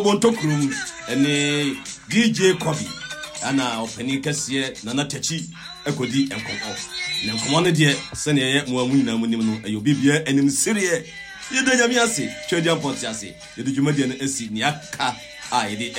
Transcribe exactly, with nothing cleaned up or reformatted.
Bontokrum ene D J Kobi ana opani kase na na tachi ekodi enkomo na enkomo ne de se ne ye mo amu nyina mu nim no ayo bibia enim serie ye de nyame ase twedi ampoti ase ye de dwuma de na asi ni aka a ye de